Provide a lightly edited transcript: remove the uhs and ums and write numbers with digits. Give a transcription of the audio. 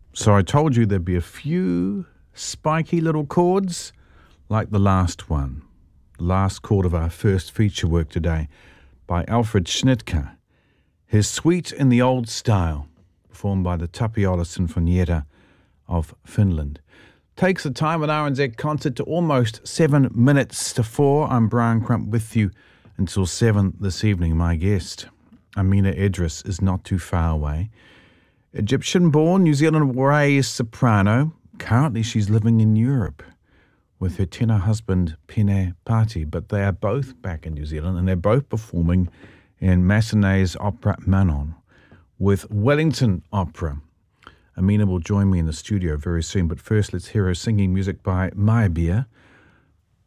So I told you there'd be a few spiky little chords like the last one. Last chord of our first feature work today by Alfred Schnittke. His Suite in the Old Style, performed by the Tapiola Sinfonietta of Finland. Takes the time at RNZ concert to almost 7 minutes to 4. I'm Brian Crump with you until 7 this evening. My guest, Amina Idris, is not too far away. Egyptian-born, New Zealand-raised soprano. Currently she's living in Europe with her tenor husband, Pene Pati, but they are both back in New Zealand and they're both performing in Massenet's opera Manon with Wellington Opera. Amina will join me in the studio very soon, but first let's hear her singing music by Meyerbeer